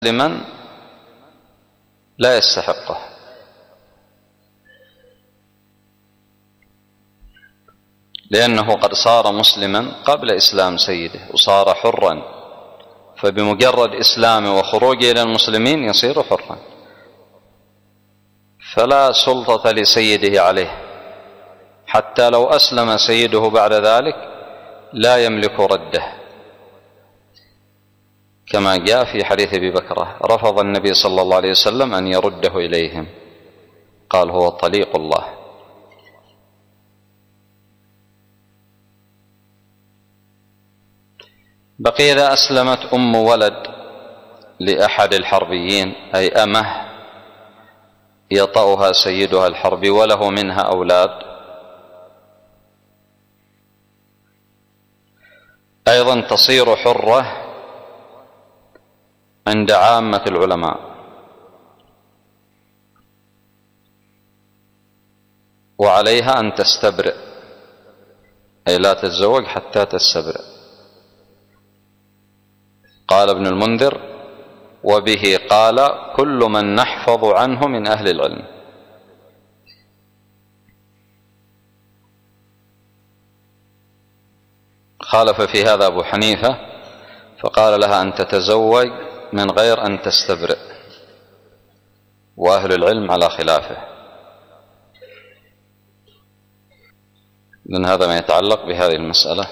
لمن لا يستحقه، لأنه قد صار مسلما قبل إسلام سيده وصار حرا، فبمجرد إسلامه وخروجه إلى المسلمين يصير حرا، فلا سلطة لسيده عليه، حتى لو أسلم سيده بعد ذلك لا يملك رده، كما جاء في حديث أبي بكرة: رفض النبي صلى الله عليه وسلم أن يرده إليهم، قال: هو طليق الله. بقي إذا أسلمت أم ولد لأحد الحربيين، أي أمه يطأها سيدها الحربي وله منها أولاد، أيضا تصير حرة عند عامة العلماء، وعليها أن تستبرئ، أي لا تتزوج حتى تستبرئ. قال ابن المنذر: وبه قال كل من نحفظ عنه من أهل العلم. خالف في هذا أبو حنيفة فقال لها أن تتزوج من غير أن تستبرئ، وأهل العلم على خلافه، لأن هذا ما يتعلق بهذه المسألة.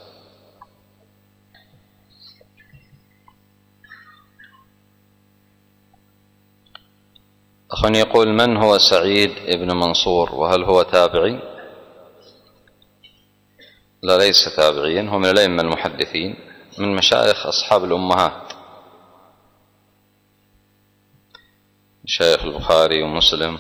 أخ يقول: من هو سعيد ابن منصور، وهل هو تابعي؟ لا، ليس تابعيا، هو من الأئمة المحدثين، من مشايخ أصحاب الأمهات، مشايخ البخاري ومسلم،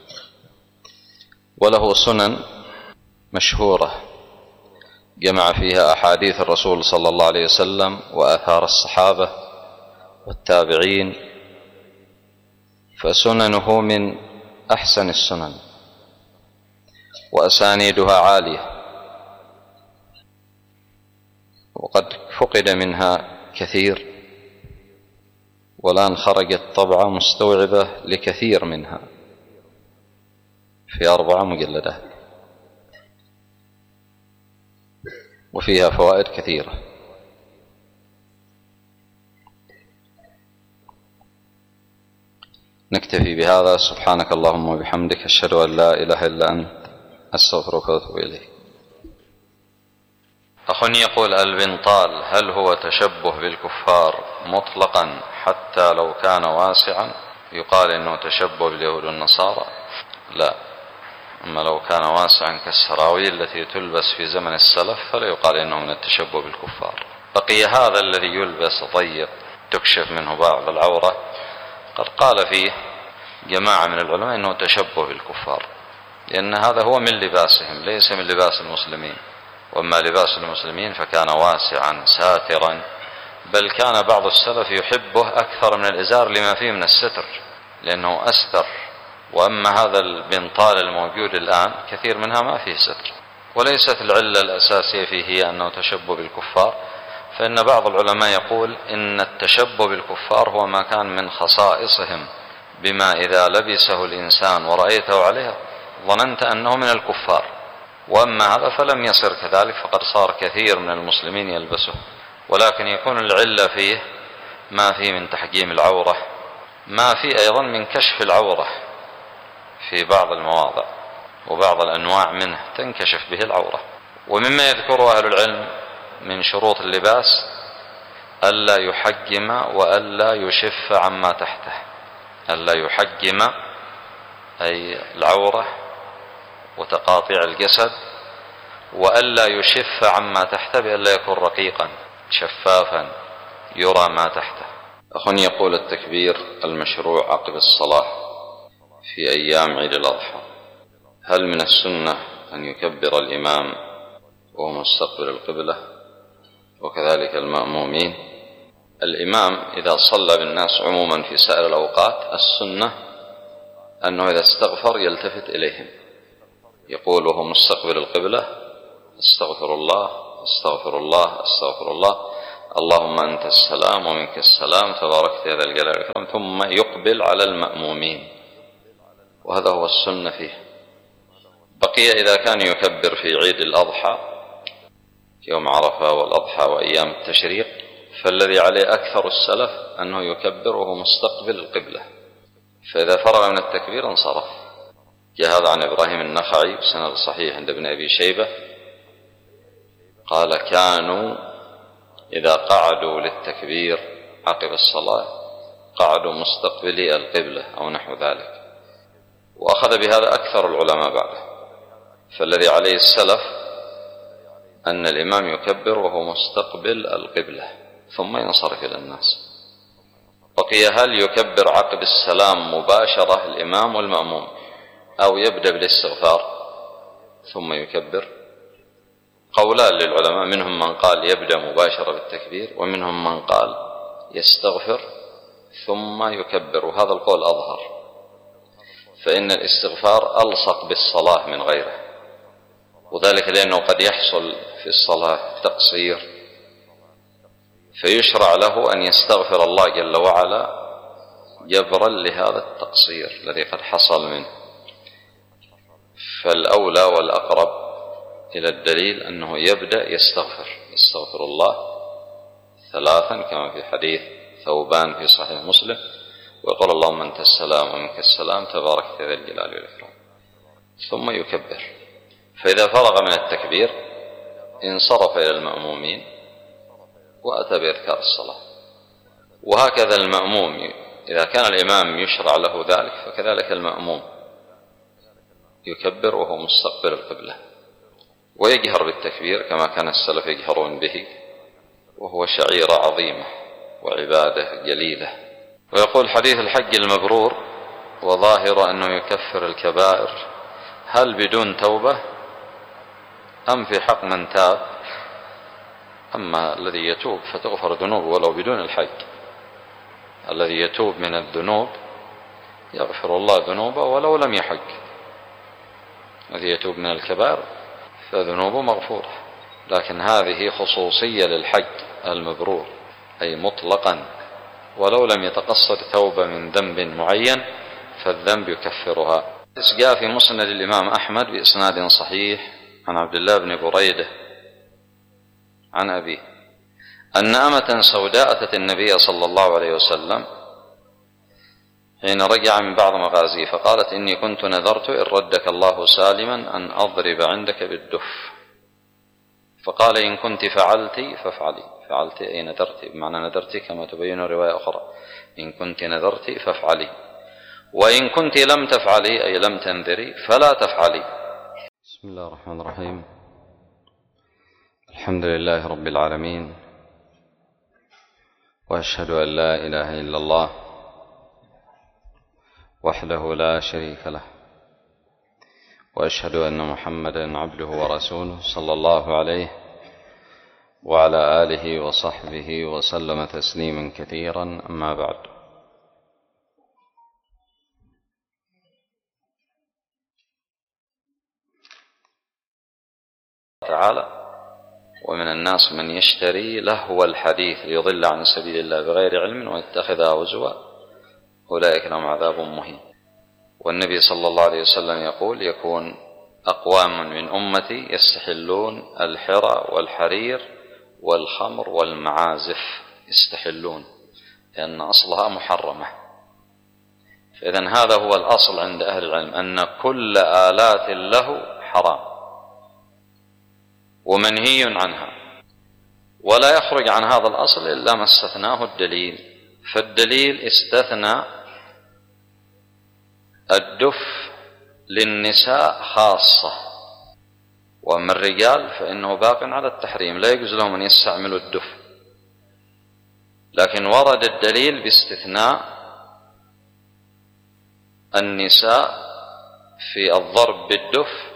وله سنن مشهورة جمع فيها أحاديث الرسول صلى الله عليه وسلم وآثار الصحابة والتابعين، فسننه من أحسن السنن وأسانيدها عالية، وقد فقد منها كثير، والآن خرجت طبعة مستوعبة لكثير منها في 4 مجلدات، وفيها فوائد كثيرة. نكتفي بهذا. سبحانك اللهم وبحمدك، أشهد أن لا إله إلا أنت، أستغفرك وأتوب إليك. أخ يقول: البنطال هل هو تشبه بالكفار مطلقا حتى لو كان واسعا؟ يقال إنه تشبه باليهود والنصارى. لا، أما لو كان واسعا كالسراويل التي تلبس في زمن السلف فلا يقال إنه من التشبه بالكفار. بقي هذا الذي يلبس ضيق تكشف منه بعض العورة، قد قال فيه جماعة من العلماء إنه تشبه بالكفار، لأن هذا هو من لباسهم، ليس من لباس المسلمين. وأما لباس المسلمين فكان واسعا ساترا، بل كان بعض السلف يحبه أكثر من الإزار لما فيه من الستر، لأنه أستر. وأما هذا البنطال الموجود الآن كثير منها ما فيه ستر، وليست العلة الأساسية فيه هي أنه تشبه بالكفار، فإن بعض العلماء يقول إن التشبه بالكفار هو ما كان من خصائصهم، بما إذا لبسه الإنسان ورأيته عليه ظننت أنه من الكفار. وأما هذا فلم يصر كذلك، فقد صار كثير من المسلمين يلبسه، ولكن يكون العلة فيه ما فيه من تحجيم العورة، ما فيه أيضا من كشف العورة في بعض المواضع، وبعض الأنواع منه تنكشف به العورة. ومما يذكره أهل العلم من شروط اللباس ألا يحجم وألا يشف عما تحته، ألا يحجم أي العورة وتقاطيع الجسد، وألا يشف عما تحته بألا يكون رقيقا شفافا يرى ما تحته. أخ يقول: التكبير المشروع عقب الصلاة في أيام عيد الأضحى، هل من السنة أن يكبر الإمام وهو مستقبل القبلة وكذلك المأمومين؟ الإمام إذا صلى بالناس عموما في سائر الأوقات السنة أنه إذا استغفر يلتفت إليهم، يقول وهو مستقبل القبلة: استغفر الله استغفر الله استغفر الله، اللهم أنت السلام ومنك السلام تباركت يا ذا الجلال والإكرام، ثم يقبل على المأمومين، وهذا هو السنة فيه. بقي إذا كان يكبر في عيد الأضحى يوم عرفة والأضحى وأيام التشريق، فالذي عليه أكثر السلف أنه يكبر وهو مستقبل القبلة، فإذا فرغ من التكبير انصرف. جاء هذا عن إبراهيم النخعي بسند صحيح عند ابن أبي شيبة قال: كانوا إذا قعدوا للتكبير عقب الصلاة قعدوا مستقبلي القبلة أو نحو ذلك، وأخذ بهذا أكثر العلماء بعده. فالذي عليه السلف أن الإمام يكبر وهو مستقبل القبلة ثم ينصرف إلى الناس. بقي هل يكبر عقب السلام مباشرة الإمام والمأموم أو يبدأ بالاستغفار ثم يكبر؟ قولان للعلماء، منهم من قال يبدأ مباشرة بالتكبير، ومنهم من قال يستغفر ثم يكبر، وهذا القول أظهر، فإن الاستغفار ألصق بالصلاة من غيره، وذلك لأنه قد يحصل في الصلاة تقصير فيشرع له أن يستغفر الله جل وعلا جبرا لهذا التقصير الذي قد حصل منه. فالأولى والأقرب إلى الدليل أنه يبدأ يستغفر الله 3 كما في حديث ثوبان في صحيح مسلم، ويقول: اللهم أنت السلام ومنك السلام تباركت ذا الجلال والإكرام، ثم يكبر. فإذا فرغ من التكبير انصرف إلى المأمومين وأتى بإذكار الصلاة. وهكذا المأموم إذا كان الإمام يشرع له ذلك فكذلك المأموم يكبر وهو مستقبل القبلة، ويجهر بالتكبير كما كان السلف يجهرون به، وهو شعيرة عظيمة وعبادة جليلة. ويقول: حديث الحج المبرور وظاهر أنه يكفر الكبائر، هل بدون توبة أم في حق من تاب؟ أما الذي يتوب فتغفر ذنوبه ولو بدون الحج، الذي يتوب من الذنوب يغفر الله ذنوبه ولو لم يحج، الذي يتوب من الكبائر فذنوبه مغفورة. لكن هذه خصوصية للحج المبرور، أي مطلقا ولو لم يتقصد توبة من ذنب معين فالذنب يكفرها. جاء في مسند الإمام أحمد بإسناد صحيح عن عبد الله بن بريدة عن أبيه أن أمة سوداء أتت النبي صلى الله عليه وسلم حين رجع من بعض مغازيه، فقالت: إني كنت نذرت إن ردك الله سالما أن أضرب عندك بالدف. فقال: إن كنت فعلت فافعلي. فعلت أي نذرت، بمعنى نذرت كما تبين رواية أخرى: إن كنت نذرت فافعلي، وإن كنت لم تفعلي أي لم تنذري فلا تفعلي. بسم الله الرحمن الرحيم. الحمد لله رب العالمين، وأشهد أن لا إله إلا الله وحده لا شريك له، وأشهد أن محمدا عبده ورسوله صلى الله عليه وعلى آله وصحبه وسلم تسليما كثيرا. أما بعد، تعالى: ومن الناس من يشتري لهو الحديث ليضل عن سبيل الله بغير علم ويتخذها هزوا أولئك لهم عذاب مهين. والنبي صلى الله عليه وسلم يقول: يكون أقوام من أمتي يستحلون الحرى والحرير والخمر والمعازف، يستحلون لأن أصلها محرمة. فإذن هذا هو الأصل عند أهل العلم، أن كل آلات له حرام ومنهي عنها، ولا يخرج عن هذا الأصل إلا ما استثناه الدليل. فالدليل استثنى الدف للنساء خاصة، وأما الرجال فإنه باق على التحريم، لا يجوز لهم أن يستعملوا الدف. لكن ورد الدليل باستثناء النساء في الضرب بالدف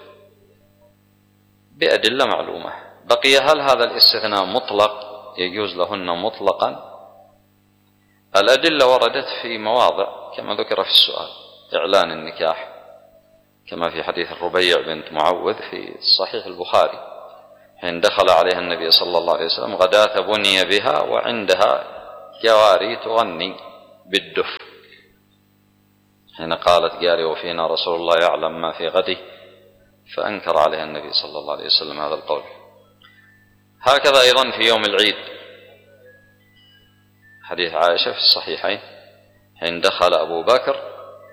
بأدلة معلومة. بقي هل هذا الاستثناء مطلق يجوز لهن مطلقا؟ الأدلة وردت في مواضع كما ذكر في السؤال: إعلان النكاح كما في حديث الربيع بنت معوذ في صحيح البخاري حين دخل عليها النبي صلى الله عليه وسلم غداة بني بها وعندها جواري تغني بالدف، حين قالت جاري وفينا رسول الله يعلم ما في غده، فأنكر عليها النبي صلى الله عليه وسلم هذا القول. هكذا أيضا في يوم العيد حديث عائشة في الصحيحين حين دخل أبو بكر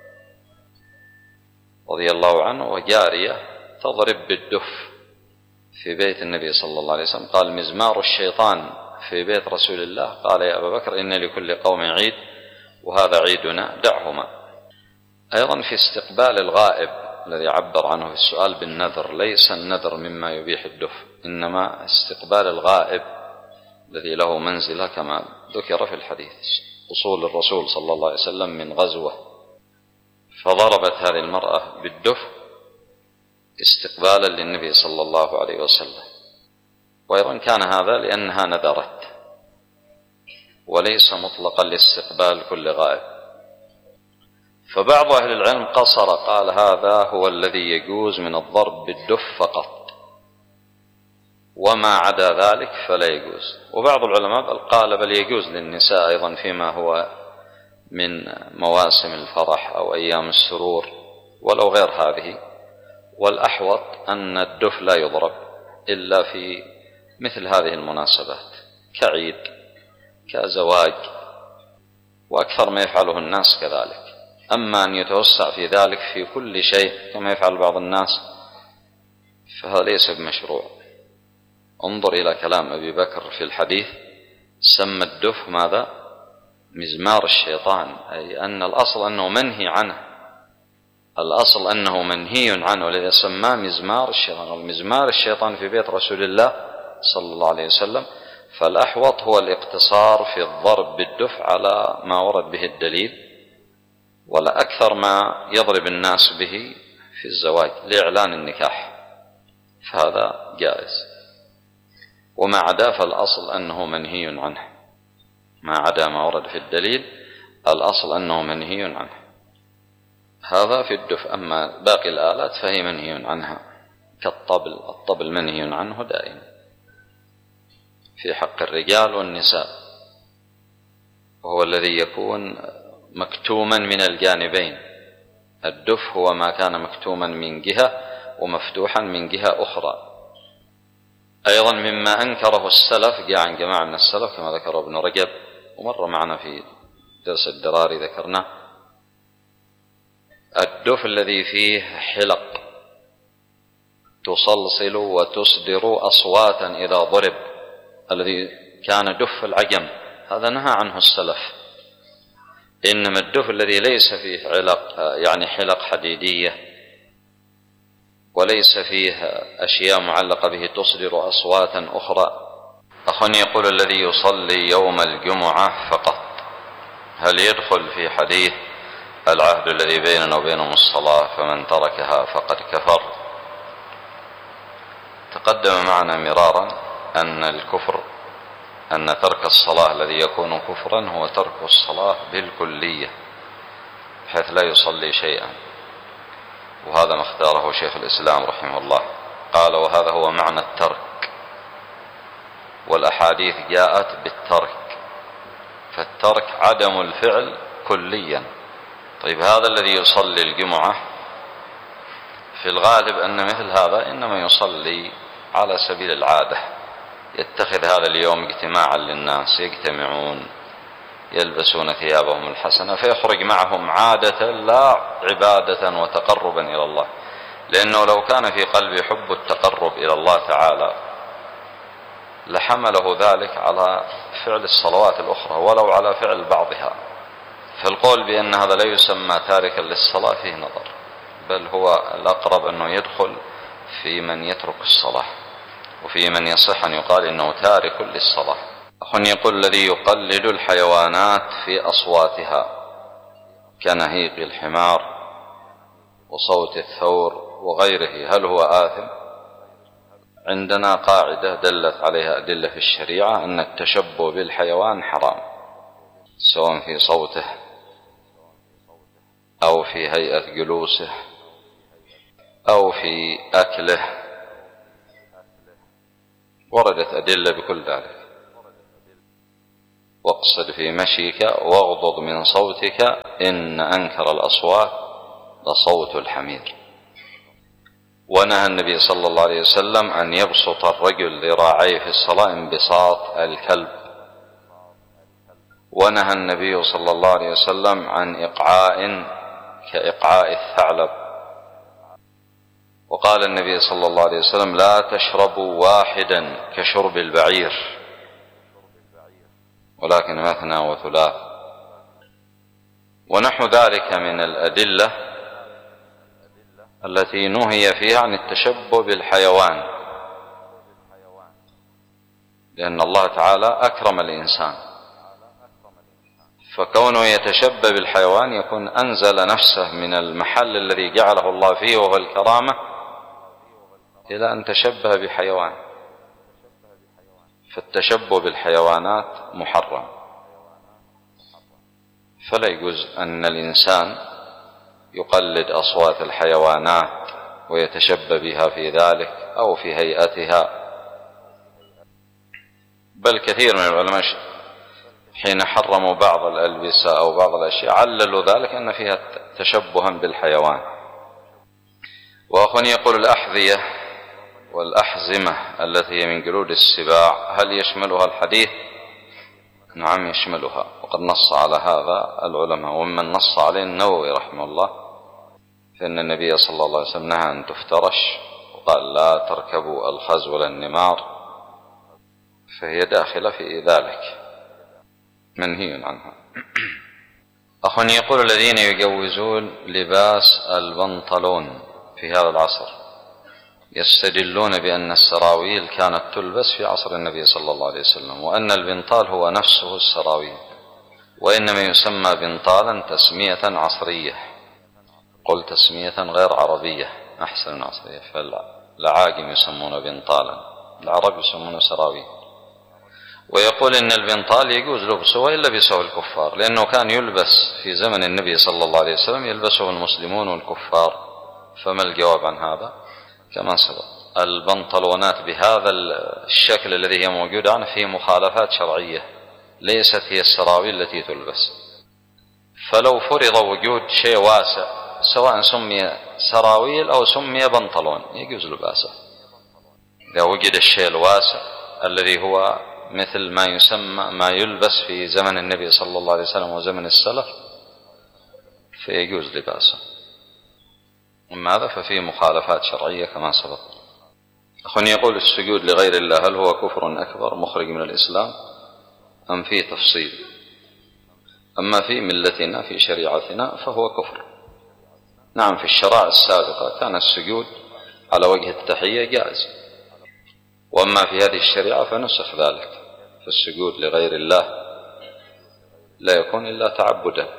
رضي الله عنه وجارية تضرب بالدف في بيت النبي صلى الله عليه وسلم، قال مزمار الشيطان في بيت رسول الله، قال يا أبا بكر إن لكل قوم عيد وهذا عيدنا دعهما. أيضا في استقبال الغائب الذي عبر عنه في السؤال بالنذر، ليس النذر مما يبيح الدف، إنما استقبال الغائب الذي له منزلة كما ذكر في الحديث، وصول الرسول صلى الله عليه وسلم من غزوة فضربت هذه المرأة بالدف استقبالا للنبي صلى الله عليه وسلم. وأيضا كان هذا لأنها نذرت، وليس مطلقا لاستقبال كل غائب. فبعض أهل العلم قصر، قال هذا هو الذي يجوز من الضرب بالدف فقط، وما عدا ذلك فلا يجوز. وبعض العلماء قال بل يجوز للنساء أيضا فيما هو من مواسم الفرح أو أيام السرور ولو غير هذه. والأحوط أن الدف لا يضرب إلا في مثل هذه المناسبات كعيد كزواج، وأكثر ما يفعله الناس كذلك. أما أن يتوسع في ذلك في كل شيء كما يفعل بعض الناس فهذا ليس بمشروع. انظر إلى كلام أبي بكر في الحديث، سمى الدف ماذا؟ مزمار الشيطان، أي أن الأصل أنه منهي عنه، الأصل أنه منهي عنه، ولذا سماه مزمار الشيطان. مزمار الشيطان في بيت رسول الله صلى الله عليه وسلم، فالأحوط هو الاقتصار في الضرب بالدف على ما ورد به الدليل، ولا أكثر ما يضرب الناس به في الزواج لإعلان النكاح، فهذا جائز. وما عدا فالأصل أنه منهي عنه، ما عدا ما ورد في الدليل الأصل أنه منهي عنه. هذا في الدف. أما باقي الآلات فهي منهي عنها كالطبل، الطبل منهي عنه دائما في حق الرجال والنساء، وهو الذي يكون مكتوما من الجانبين. الدف هو ما كان مكتوما من جهة ومفتوحا من جهة أخرى. أيضا مما أنكره السلف، جاء عن جماعة من السلف كما ذكر ابن رجب ومر معنا في درس الدراري ذكرناه، الدف الذي فيه حلق تصلصل وتصدر أصواتا إذا ضرب، الذي كان دف العجم، هذا نهى عنه السلف. إنما الدف الذي ليس فيه علق، يعني حلق حديدية، وليس فيه أشياء معلقة به تصدر أصواتا أخرى. أخ يقول الذي يصلي يوم الجمعة فقط هل يدخل في حديث العهد الذي بيننا وبينهم الصلاة فمن تركها فقد كفر؟ تقدم معنا مرارا أن الكفر، أن ترك الصلاة الذي يكون كفرا هو ترك الصلاة بالكلية بحيث لا يصلي شيئا، وهذا ما اختاره شيخ الإسلام رحمه الله، قال وهذا هو معنى الترك، والأحاديث جاءت بالترك، فالترك عدم الفعل كليا. طيب هذا الذي يصلي الجمعة في الغالب أن مثل هذا إنما يصلي على سبيل العادة، يتخذ هذا اليوم اجتماعا للناس، يجتمعون يلبسون ثيابهم الحسنة فيخرج معهم عادة لا عبادة وتقربا إلى الله، لأنه لو كان في قلبه حب التقرب إلى الله تعالى لحمله ذلك على فعل الصلوات الأخرى ولو على فعل بعضها. فالقول بأن هذا لا يسمى تاركا للصلاة فيه نظر، بل هو الأقرب أنه يدخل في من يترك الصلاة، وفي من يصح أن يقال إنه تارك للصلاة. أخ يقول الذي يقلد الحيوانات في أصواتها كنهيق الحمار وصوت الثور وغيره هل هو آثم؟ عندنا قاعدة دلت عليها أدلة في الشريعة أن التشبه بالحيوان حرام، سواء في صوته أو في هيئة جلوسه أو في أكله. وردت أدلة بكل ذلك. واقصد في مشيك واغضض من صوتك إن أنكر الأصوات لصوت الحمير. ونهى النبي صلى الله عليه وسلم أن يبسط الرجل ذراعيه في الصلاة انبساط الكلب. ونهى النبي صلى الله عليه وسلم عن إقعاء كإقعاء الثعلب. وقال النبي صلى الله عليه وسلم لا تشربوا واحدا كشرب البعير ولكن مثنى وثلاث. ونحو ذلك من الأدلة التي نهي فيها عن التشبه بالحيوان، لأن الله تعالى أكرم الإنسان، فكونه يتشبه بالحيوان يكون أنزل نفسه من المحل الذي جعله الله فيه وهو الكرامة إلى أن تشبه بحيوان. فالتشبه بالحيوانات محرم، فلا يجوز أن الإنسان يقلد أصوات الحيوانات ويتشبه بها في ذلك أو في هيئتها. بل كثير من العلماء حين حرموا بعض الألبسة أو بعض الأشياء عللوا ذلك أن فيها تشبها بالحيوان. وأخواني يقول الأحذية والأحزمة التي هي من جلود السباع هل يشملها الحديث؟ نعم يشملها، وقد نص على هذا العلماء، ومن نص عليه النووي رحمه الله، فإن النبي صلى الله عليه وسلم نهى أن تفترش وقال لا تركبوا الخز ولا النمار، فهي داخلة في ذلك منهي عنها. أخواني يقول الذين يجوزون لباس البنطلون في هذا العصر يستدلون بأن السراويل كانت تلبس في عصر النبي صلى الله عليه وسلم، وأن البنطال هو نفسه السراويل، وإنما يسمى بنطالا تسمية عصرية. قل تسمية غير عربية أحسن من عصرية، فالعاجم يسمون بنطالا، العرب يسمونه سراويل. ويقول إن البنطال يجوز لبسه وإن لبسه الكفار، لأنه كان يلبس في زمن النبي صلى الله عليه وسلم يلبسه المسلمون والكفار. فما الجواب عن هذا؟ كما سبق البنطلونات بهذا الشكل الذي هي موجودة عنه فيه مخالفات شرعية، ليست هي السراويل التي تلبس. فلو فرض وجود شيء واسع سواء سمي سراويل أو سمي بنطلون يجوز لباسه. إذا وجد الشيء الواسع الذي هو مثل ما يسمى ما يلبس في زمن النبي صلى الله عليه وسلم وزمن السلف فيجوز لباسه. أما هذا ففيه مخالفات شرعية كما سبق. أخواني يقول السجود لغير الله هل هو كفر أكبر مخرج من الإسلام أم فيه تفصيل؟ أما في ملتنا في شريعتنا فهو كفر. نعم في الشرائع السابقة كان السجود على وجه التحية جائز، وأما في هذه الشريعة فنسخ ذلك، فالسجود لغير الله لا يكون إلا تعبدا،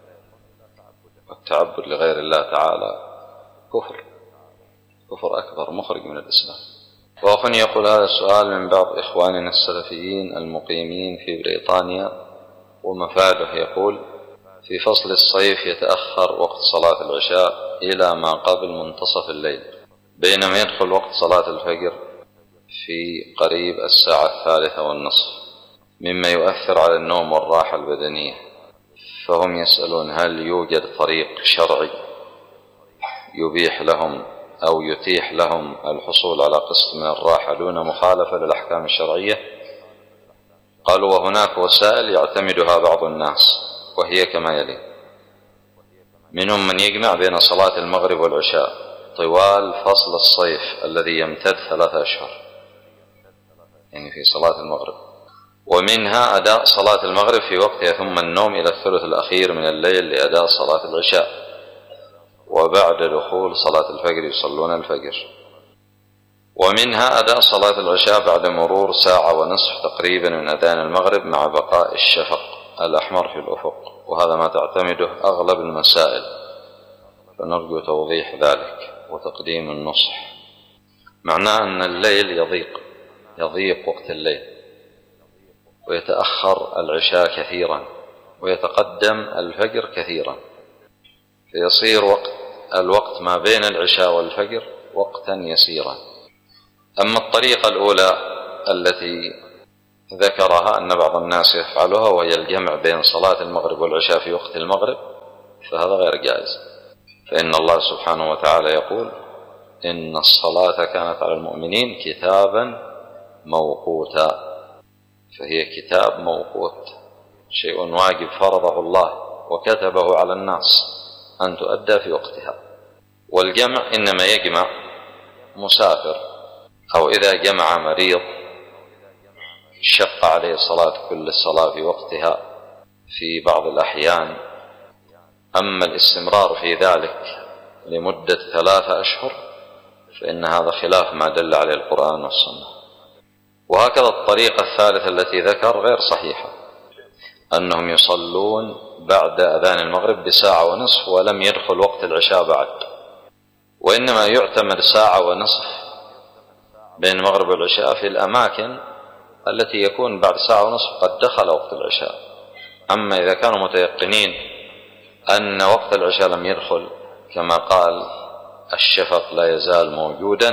والتعبد لغير الله تعالى كفر أكبر مخرج من الإسلام. وأخواني يقول هذا السؤال من بعض إخواننا السلفيين المقيمين في بريطانيا، ومفاده يقول في فصل الصيف يتأخر وقت صلاة العشاء إلى ما قبل منتصف الليل، بينما يدخل وقت صلاة الفجر في قريب الساعة 3:30، مما يؤثر على النوم والراحة البدنية. فهم يسألون هل يوجد طريق شرعي يبيح لهم أو يتيح لهم الحصول على قسط من الراحة دون مخالفة للأحكام الشرعية؟ قالوا وهناك وسائل يعتمدها بعض الناس، وهي كما يلي: منهم من يجمع بين صلاة المغرب والعشاء طوال فصل الصيف الذي يمتد 3 أشهر، يعني في صلاة المغرب، ومنها أداء صلاة المغرب في وقتها ثم النوم إلى الثلث الأخير من الليل لأداء صلاة العشاء، وبعد دخول صلاة الفجر يصلون الفجر. ومنها أداء صلاة العشاء بعد مرور 1.5 ساعة تقريبا من أذان المغرب مع بقاء الشفق الأحمر في الأفق، وهذا ما تعتمده أغلب المسائل، فنرجو توضيح ذلك وتقديم النصح. معناه أن الليل يضيق وقت الليل، ويتأخر العشاء كثيرا ويتقدم الفجر كثيرا، فيصير الوقت ما بين العشاء والفجر وقتا يسيرا. أما الطريقة الأولى التي ذكرها أن بعض الناس يفعلها، وهي الجمع بين صلاة المغرب والعشاء في وقت المغرب، فهذا غير جائز. فإن الله سبحانه وتعالى يقول: إن الصلاة كانت على المؤمنين كتابا موقوتا. فهي كتاب موقوت، شيء واجب فرضه الله وكتبه على الناس أن تؤدى في وقتها. والجمع إنما يجمع مسافر، أو إذا جمع مريض شق عليه صلاة كل الصلاة في وقتها في بعض الأحيان. أما الاستمرار في ذلك لمدة 3 أشهر فإن هذا خلاف ما دل عليه القرآن والسنة. وهكذا الطريقة الثالثة التي ذكر غير صحيحة، أنهم يصلون بعد أذان المغرب بساعة ونصف ولم يدخل وقت العشاء بعد، وإنما يعتمد ساعة ونصف بين المغرب والعشاء في الأماكن التي يكون بعد ساعة ونصف قد دخل وقت العشاء. أما إذا كانوا متيقنين أن وقت العشاء لم يدخل، كما قال الشفق لا يزال موجودا،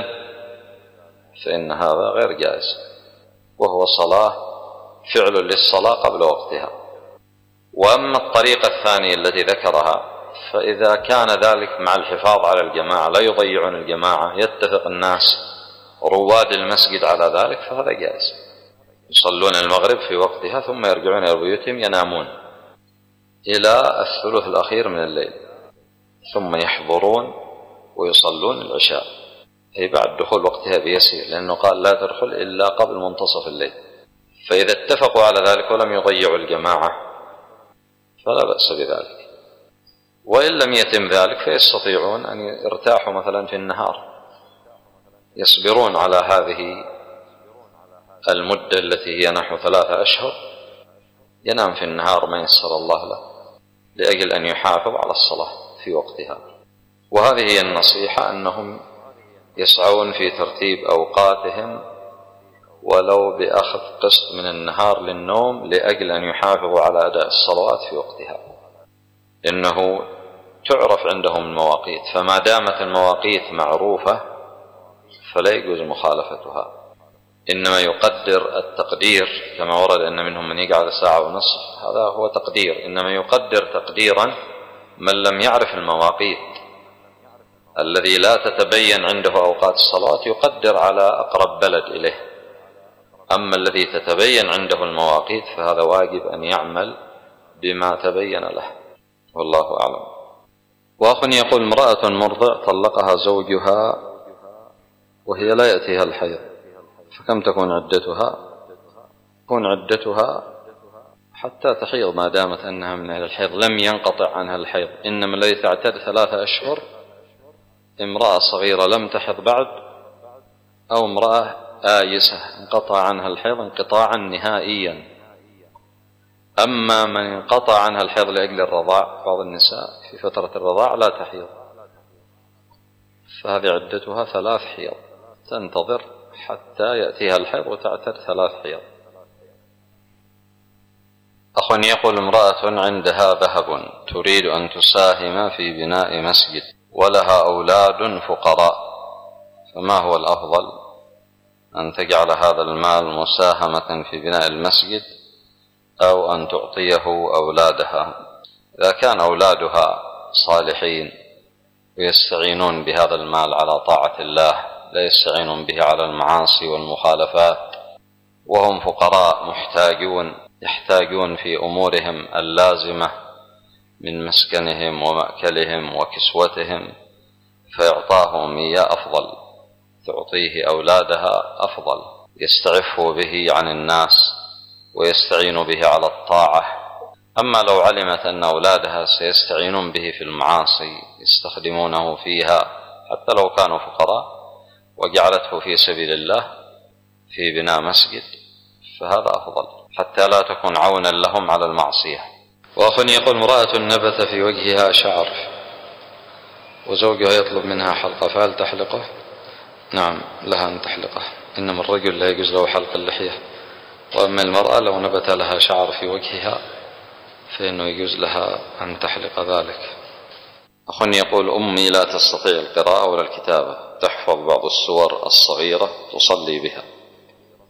فإن هذا غير جائز، وهو فعل للصلاة قبل وقتها. وأما الطريقة الثانية التي ذكرها، فإذا كان ذلك مع الحفاظ على الجماعة، لا يضيعون الجماعة، يتفق الناس رواد المسجد على ذلك، فهذا جائز. يصلون المغرب في وقتها ثم يرجعون إلى بيوتهم ينامون إلى الثلث الأخير من الليل، ثم يحضرون ويصلون العشاء، أي بعد دخول وقتها بيسير، لأنه قال: لا تدخل إلا قبل منتصف الليل. فإذا اتفقوا على ذلك ولم يضيعوا الجماعة فلا بأس بذلك. وإن لم يتم ذلك فيستطيعون أن يرتاحوا مثلا في النهار، يصبرون على هذه المدة التي هي نحو 3 أشهر، ينام في النهار ما يسر الله له، لأجل أن يحافظ على الصلاة في وقتها. وهذه هي النصيحة، أنهم يسعون في ترتيب أوقاتهم ولو بأخذ قسط من النهار للنوم، لأجل أن يحافظوا على أداء الصلوات في وقتها، إنه تعرف عندهم المواقيت، فما دامت المواقيت معروفة فلا يجوز مخالفتها. إنما يقدر التقدير كما ورد أن منهم من يقعد 1.5 ساعة، هذا هو تقدير. إنما يقدر تقديرا من لم يعرف المواقيت، الذي لا تتبين عنده أوقات الصلاة يقدر على أقرب بلد إليه. أما الذي تتبين عنده المواقيت فهذا واجب أن يعمل بما تبين له، والله أعلم. وأخ يقول: امرأة مرضع طلقها زوجها وهي لا يأتيها الحيض، فكم تكون عدتها؟ تكون عدتها حتى تحيض، ما دامت أنها من أهل الحيض لم ينقطع عنها الحيض. إنما الذي تعتد 3 أشهر امرأة صغيرة لم تحض بعد، أو امرأة آيسة انقطع عنها الحيض انقطاعا نهائيا. أما من انقطع عنها الحيض لأجل الرضاع، بعض النساء في فترة الرضاع لا تحيض، فهذه عدتها 3 حيض، تنتظر حتى يأتيها الحيض وتعتد 3 حيض. أخ يقول: امرأة عندها ذهب تريد أن تساهم في بناء مسجد ولها أولاد فقراء، فما هو الأفضل، أن تجعل هذا المال مساهمة في بناء المسجد أو أن تعطيه أولادها؟ إذا كان أولادها صالحين ويستعينون بهذا المال على طاعة الله، لا يستعينون به على المعاصي والمخالفات، وهم فقراء يحتاجون في أمورهم اللازمة من مسكنهم ومأكلهم وكسوتهم، فإعطاهم إياه أفضل، تعطيه أولادها أفضل، يستعفوا به عن الناس ويستعين به على الطاعة. أما لو علمت أن أولادها سيستعينون به في المعاصي يستخدمونه فيها حتى لو كانوا فقراء، وجعلته في سبيل الله في بناء مسجد، فهذا أفضل حتى لا تكون عونا لهم على المعصية. وأخ يقول: امرأة نبت في وجهها شعر وزوجها يطلب منها حلقة، فهل تحلقه؟ نعم، لها أن تحلقه، إنما الرجل لا يجوز له حلق اللحية. وأما المرأة لو نبت لها شعر في وجهها فإنه يجوز لها أن تحلق ذلك. أخ يقول: أمي لا تستطيع القراءة ولا الكتابة، تحفظ بعض السور الصغيرة تصلي بها،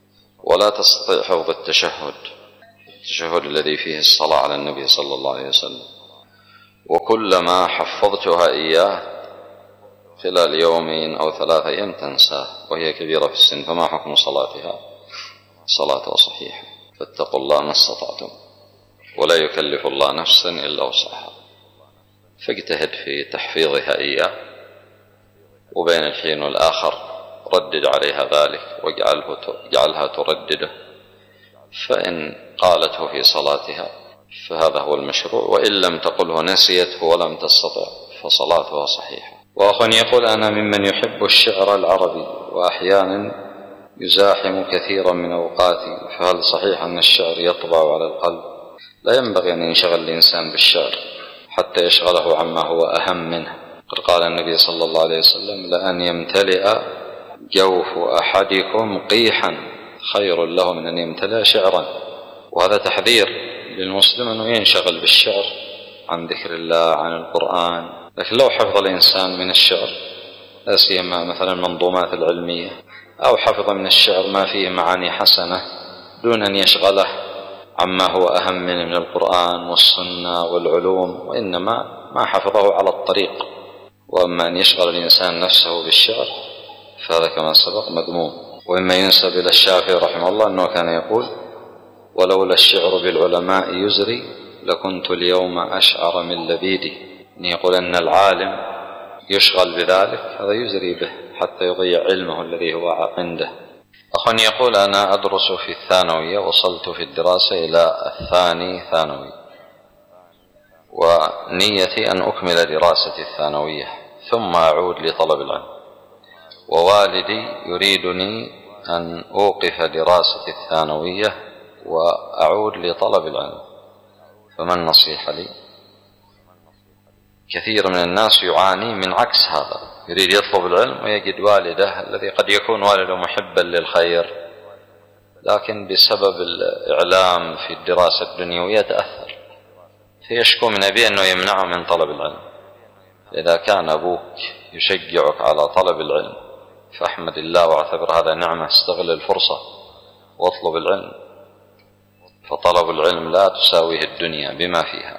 ولا تستطيع حفظ التشهد الذي فيه الصلاة على النبي صلى الله عليه وسلم، وكلما حفظتها إياه خلال يومين أو 3 أيام تنساه وهي كبيرة في السن، فما حكم صلاتها؟ صلاتها صحيحة. فاتقوا الله ما استطعتم، ولا يكلف الله نفسا إلا وسعها، فاجتهد في تحفيظها إياه، وبين الحين والآخر ردد عليها ذلك واجعلها تردده، فإن قالته في صلاتها فهذا هو المشروع، وإن لم تقله نسيته ولم تستطع فصلاتها صحيحة. وأخ يقول: أنا ممن يحب الشعر العربي وأحيانا يزاحم كثيرا من أوقاتي، فهل صحيح أن الشعر يطبع على القلب؟ لا ينبغي أن ينشغل الإنسان بالشعر حتى يشغله عما هو أهم منه. قد قال النبي صلى الله عليه وسلم: لأن يمتلئ جوف أحدكم قيحا خير له من أن يمتلئ شعرا. وهذا تحذير للمسلم أنه ينشغل بالشعر عن ذكر الله، عن القرآن. لكن لو حفظ الإنسان من الشعر، لا سيما مثلا المنظومات العلمية، أو حفظ من الشعر ما فيه معاني حسنة دون أن يشغله عما هو أهم من القرآن والسنة والعلوم، وإنما ما حفظه على الطريق. وأما أن يشغل الإنسان نفسه بالشعر فهذا كما سبق مذموم. وإما ينسب إلى الشافعي رحمه الله أنه كان يقول: ولولا الشعر بالعلماء يزري لكنت اليوم أشعر من لبيدي. أن يقول أن العالم يشغل بذلك هذا يزري به حتى يضيع علمه الذي هو عنده. أخ يقول: أنا أدرس في الثانوية، وصلت في الدراسة إلى الثاني ثانوي، ونيتي أن أكمل دراستي الثانوية ثم أعود لطلب العلم، ووالدي يريدني أن أوقف دراستي الثانوية وأعود لطلب العلم، فما النصيحة لي؟ كثير من الناس يعاني من عكس هذا، يريد يطلب العلم ويجد والده الذي قد يكون والده محبا للخير، لكن بسبب الإعلام في الدراسة الدنيوية تأثر، فيشكو من أبيه أنه يمنعه من طلب العلم. إذا كان أبوك يشجعك على طلب العلم فاحمد الله واعتبر هذا نعمة، استغل الفرصة واطلب العلم، فطلب العلم لا تساويه الدنيا بما فيها.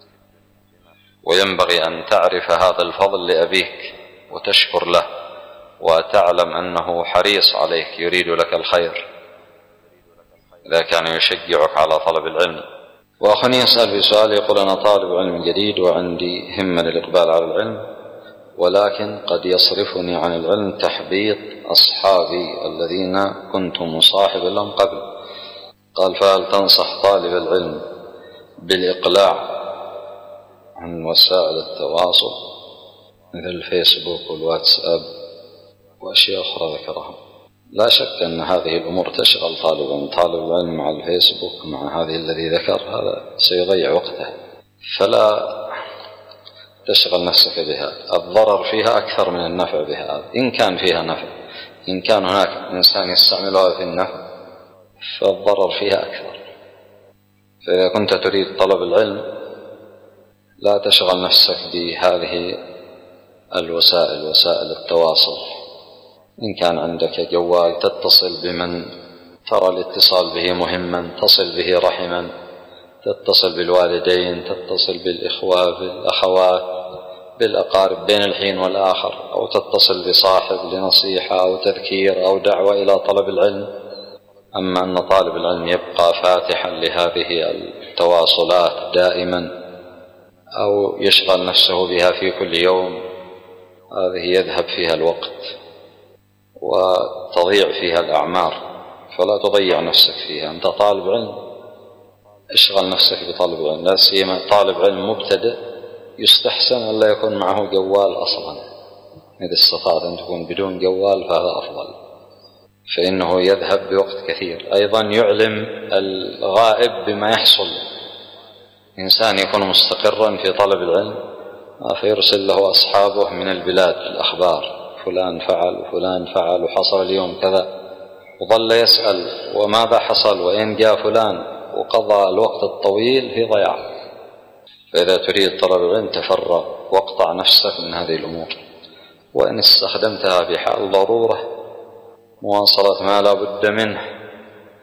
وينبغي أن تعرف هذا الفضل لأبيك وتشكر له، وتعلم أنه حريص عليك يريد لك الخير إذا كان يشجعك على طلب العلم. وأخني يسأل في سؤال يقول: أنا طالب علم جديد وعندي همة للإقبال على العلم، ولكن قد يصرفني عن العلم تحبيط أصحابي الذين كنت مصاحبا لهم قبل. قال: فهل تنصح طالب العلم بالإقلاع عن وسائل التواصل مثل الفيسبوك والواتساب وأشياء أخرى ذكرها؟ لا شك أن هذه الأمور تشغل طالب العلم مع الفيسبوك مع هذه الذي ذكر، هذا سيضيع وقته، فلا تشغل نفسك بها. الضرر فيها أكثر من النفع بها، إن كان فيها نفع. إن كان هناك إنسان يستعملها في النفع فالضرر فيها أكثر. فإذا كنت تريد طلب العلم لا تشغل نفسك بهذه الوسائل، وسائل التواصل. إن كان عندك جوال تتصل بمن ترى الاتصال به مهما، تصل به رحما، تتصل بالوالدين، تتصل بالإخوة، بالأخوات، بالأقارب بين الحين والآخر، أو تتصل بصاحب لنصيحة أو تذكير أو دعوة إلى طلب العلم. أما أن طالب العلم يبقى فاتحا لهذه التواصلات دائما أو يشغل نفسه بها في كل يوم، هذه يذهب فيها الوقت وتضيع فيها الأعمار، فلا تضيع نفسك فيها. أنت طالب علم، اشغل نفسك بطالب العلم، لا سيما طالب علم مبتدئ يستحسن أن لا يكون معه جوال أصلا. إذا استطعت أن تكون بدون جوال فهذا أفضل، فإنه يذهب بوقت كثير. أيضا يعلم الغائب بما يحصل. إنسان يكون مستقرا في طلب العلم فيرسل له أصحابه من البلاد الأخبار: فلان فعل وفلان فعل وحصل اليوم كذا، وظل يسأل وماذا حصل وإن جاء فلان، وقضى الوقت الطويل في ضياع. فإذا تريد طلب العلم تفرغ واقطع نفسك من هذه الأمور، وإن استخدمتها بحال ضرورة مواصلة ما لا بد منه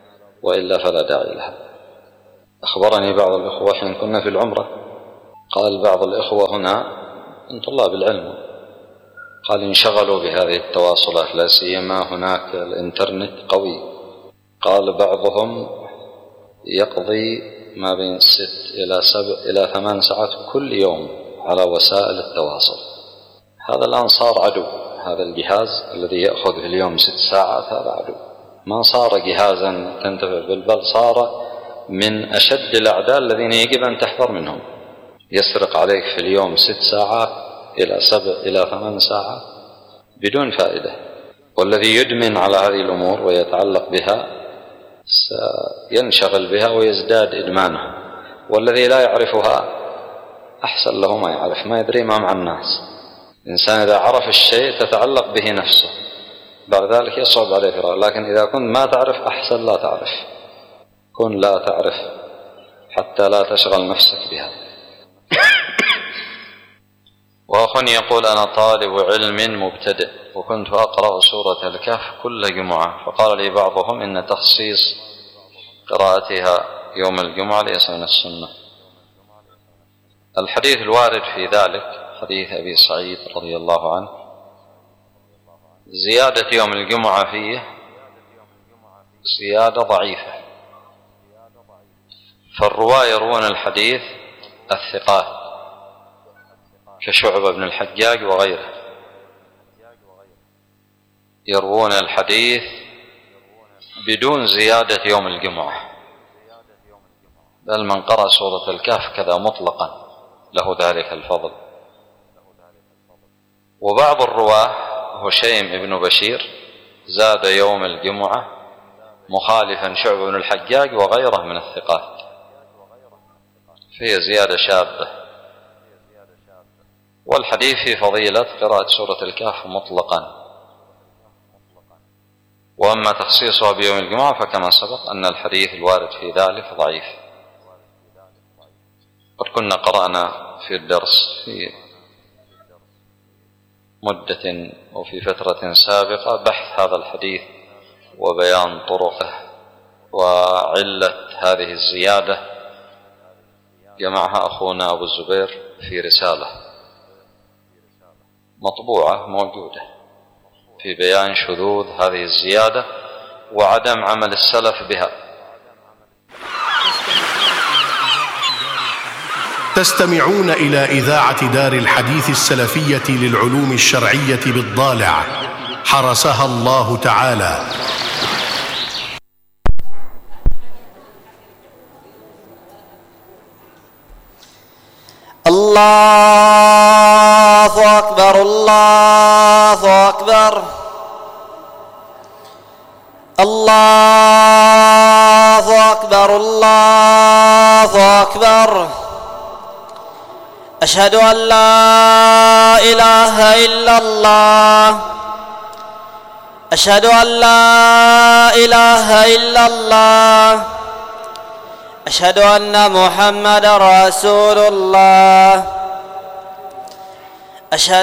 وإلا فلا داعي لها. أخبرني بعض الإخوة حين كنا في العمرة، قال بعض الإخوة هنا من طلاب العلم، قال انشغلوا بهذه التواصلات، لا سيما هناك الإنترنت قوي. قال بعضهم يقضي ما بين 6 إلى 7 إلى 8 ساعات كل يوم على وسائل التواصل. هذا الآن صار عدو، هذا الجهاز الذي يأخذ في اليوم 6 ساعات هذا عدو، ما صار جهازا تنتفع به، بل صار من أشد الأعداء الذين يجب أن تحذر منهم. يسرق عليك في اليوم 6 ساعات إلى 7 إلى 8 ساعات بدون فائدة. والذي يدمن على هذه الأمور ويتعلق بها سينشغل بها ويزداد إدمانه، والذي لا يعرفها أحسن له ما يعرف، ما يدري ما مع الناس. الإنسان إذا عرف الشيء تتعلق به نفسه، بعد ذلك يصعب عليه فرار. لكن إذا كنت ما تعرف أحسن لا تعرف، كن لا تعرف حتى لا تشغل نفسك بها. وأخ يقول أنا طالب علم مبتدئ وكنت أقرأ سورة الكهف كل جمعة، فقال لي بعضهم إن تخصيص قراءتها يوم الجمعة ليس من السنة. الحديث الوارد في ذلك حديث أبي سعيد رضي الله عنه، زيادة يوم الجمعة فيه زيادة ضعيفة، فالرواة يروون الحديث الثقات كشعبة بن الحجاج وغيره، يروون الحديث بدون زيادة يوم الجمعة، بل من قرأ سورة الكهف كذا مطلقا له ذلك الفضل. وبعض الرواة هشيم بن بشير زاد يوم الجمعة مخالفا شعبة بن الحجاج وغيره من الثقات، فهي زيادة شاذة. والحديث في فضيلة قراءة سورة الكهف مطلقا. وأما تخصيصها بيوم الجمعة فكما سبق أن الحديث الوارد في ذلك ضعيف. قد كنا قرأنا في الدرس في مدة وفي فترة سابقة بحث هذا الحديث وبيان طرقه وعلة هذه الزيادة، جمعها أخونا أبو الزبير في رسالة مطبوعة موجودة في بيان شذوذ هذه الزيادة وعدم عمل السلف بها. تستمعون إلى إذاعة دار الحديث السلفية للعلوم الشرعية بالضالع، حرسها الله تعالى. الله أكبر الله أكبر الله أكبر الله أكبر. أشهد أن لا إله إلا الله، أشهد أن لا إله إلا الله، أشهد أن محمد رسول الله، أشهد